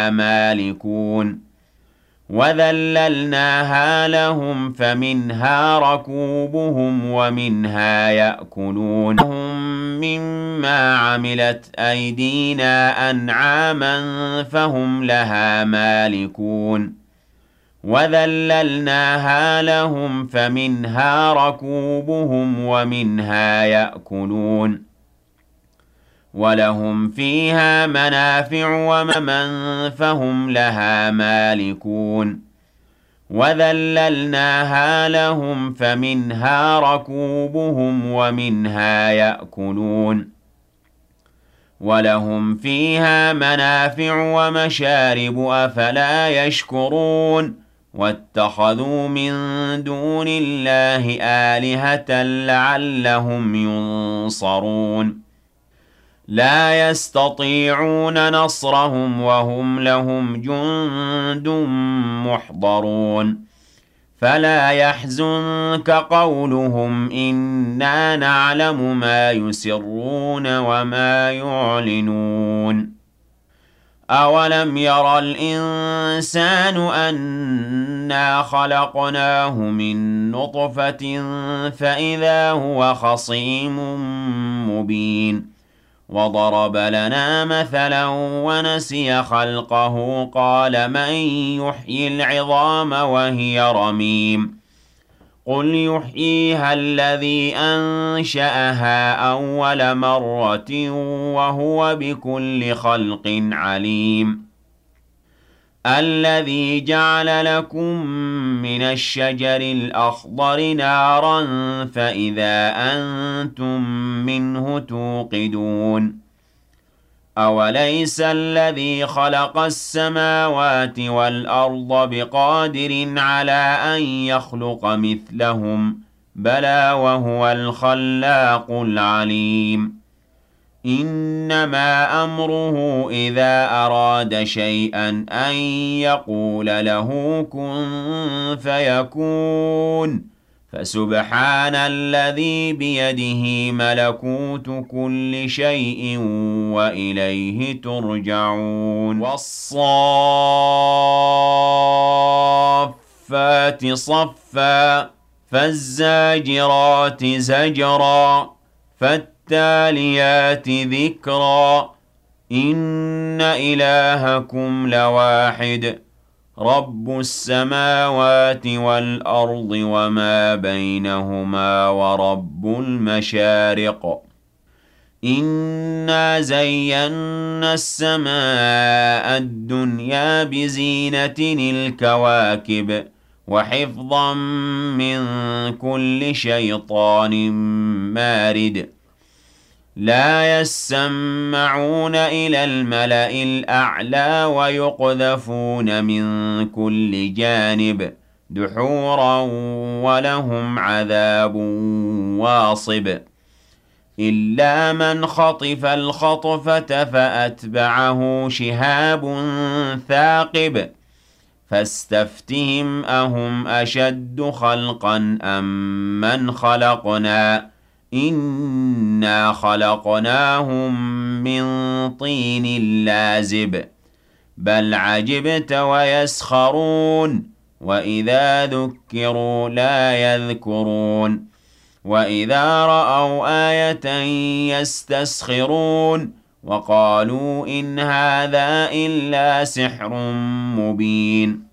مالكون وذللناها لهم فمنها ركوبهم ومنها يأكلون هم مما عملت أيدينا أنعاما فهم لها مالكون وذللناها لهم فمنها ركوبهم ومنها يأكلون ولهم فيها منافع وممن فهم لها مالكون وذللناها لهم فمنها ركوبهم ومنها يأكلون ولهم فيها منافع ومشارب أفلا يشكرون واتخذوا من دون الله آلهة لعلهم ينصرون لا يستطيعون نصرهم وهم لهم جند محضرون فلا يحزنك قولهم إنا نعلم ما يسرون وما يعلنون أولم ير الإنسان أنا خلقناه من نطفة فإذا هو خصيم مبين وضرب لنا مثلا ونسي خلقه قال من يحيي العظام وهي رميم قل يحييها الذي أنشأها أول مرة وهو بكل خلق عليم الذي جعل لكم من الشجر الأخضر نارا فإذا أنتم منه توقدون أوليس الذي خلق السماوات والأرض بقادر على أن يخلق مثلهم بلى وهو الخلاق العليم إنما أمره إذا أراد شيئا أن يقول له كن فيكون فسبحان الذي بيده ملكوت كل شيء وإليه ترجعون والصافات صفا فالزاجرات زجرا فالتاليات ذكرا إن إلهكم لواحد رب السماوات والأرض وما بينهما ورب المشارق إنا زينا السماء الدنيا بزينة الكواكب وحفظا من كل شيطان مارد لا يسمعون إلى الملأ الأعلى ويقذفون من كل جانب دحورا ولهم عذاب واصب إلا من خطف الخطفة فأتبعه شهاب ثاقب فاستفتهم أهم أشد خلقا أم من خلقنا إنا خلقناهم من طين لازب بل عجبت ويسخرون وإذا ذكروا لا يذكرون وإذا رأوا آية يستسخرون وقالوا إن هذا إلا سحر مبين